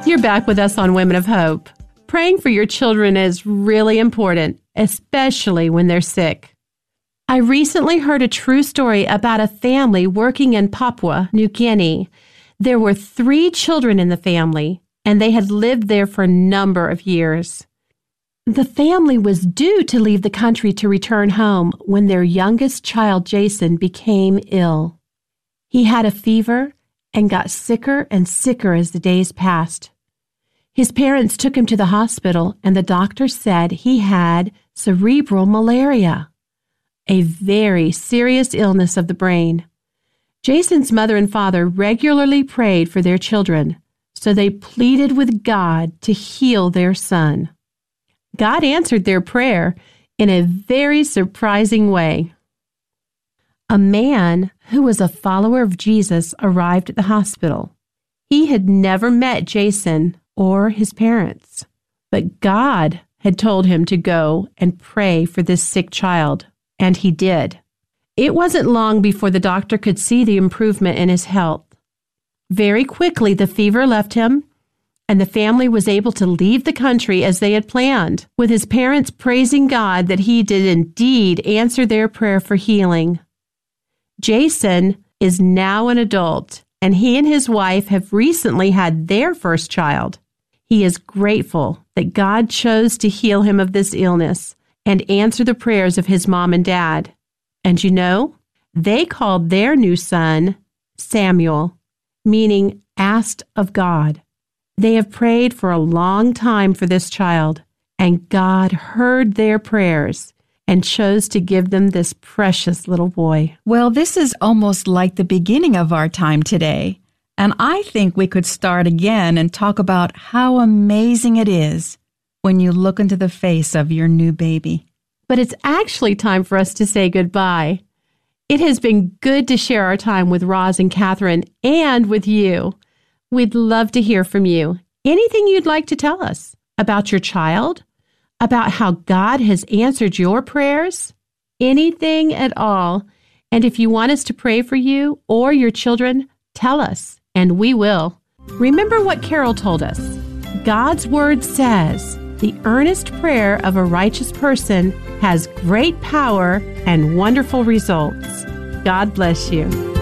You're back with us on Women of Hope. Praying for your children is really important, especially when they're sick. I recently heard a true story about a family working in Papua New Guinea. There were 3 children in the family, and they had lived there for a number of years. The family was due to leave the country to return home when their youngest child, Jason, became ill. He had a fever and got sicker and sicker as the days passed. His parents took him to the hospital, and the doctor said he had cerebral malaria, a very serious illness of the brain. Jason's mother and father regularly prayed for their children, so they pleaded with God to heal their son. God answered their prayer in a very surprising way. A man who was a follower of Jesus arrived at the hospital. He had never met Jason or his parents, but God had told him to go and pray for this sick child, and he did. It wasn't long before the doctor could see the improvement in his health. Very quickly, the fever left him, and the family was able to leave the country as they had planned, with his parents praising God that he did indeed answer their prayer for healing. Jason is now an adult, and he and his wife have recently had their first child. He is grateful that God chose to heal him of this illness and answer the prayers of his mom and dad. And you know, they called their new son Samuel, meaning asked of God. They have prayed for a long time for this child, and God heard their prayers and chose to give them this precious little boy. Well, this is almost like the beginning of our time today, and I think we could start again and talk about how amazing it is when you look into the face of your new baby. But it's actually time for us to say goodbye. It has been good to share our time with Roz and Catherine and with you. We'd love to hear from you. Anything you'd like to tell us about your child, about how God has answered your prayers, anything at all. And if you want us to pray for you or your children, tell us, and we will. Remember what Carol told us. God's word says, the earnest prayer of a righteous person has great power and wonderful results. God bless you.